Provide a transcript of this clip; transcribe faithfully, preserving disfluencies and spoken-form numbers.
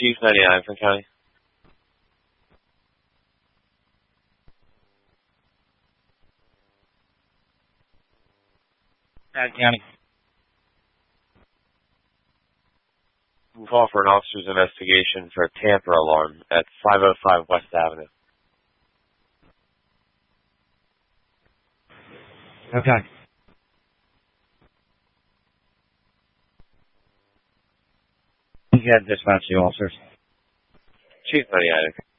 Chief ninety-nine from County. Madison County. Call for an officer's investigation for a tamper alarm at five oh five West Avenue. Okay. You got dispatch the officers. Chief ninety-nine.